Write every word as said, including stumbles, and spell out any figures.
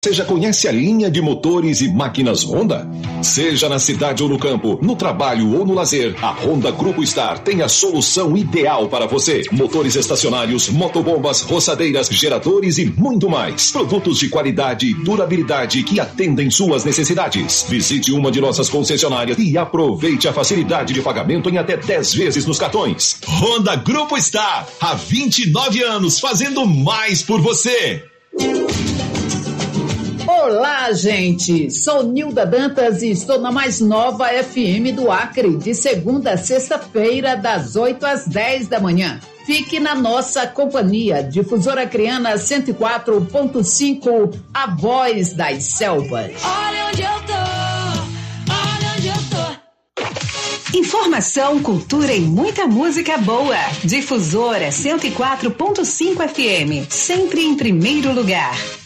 Você já conhece a linha de motores e máquinas Honda? Seja na cidade ou no campo, no trabalho ou no lazer, a Honda Grupo Star tem a solução ideal para você. Motores estacionários, motobombas, roçadeiras, geradores e muito mais. Produtos de qualidade e durabilidade que atendem suas necessidades. Visite uma de nossas concessionárias e aproveite a facilidade de pagamento em até dez vezes nos cartões. Honda Grupo Star, há vinte e nove anos fazendo mais por você. Olá, gente! Sou Nilda Dantas e estou na mais nova F M do Acre, de segunda a sexta-feira, das oito às dez da manhã. Fique na nossa companhia, Difusora Acreana cento e quatro ponto cinco, a voz das selvas. Olha onde eu tô, olha onde eu tô. Informação, cultura e muita música boa. Difusora cento e quatro ponto cinco F M, sempre em primeiro lugar.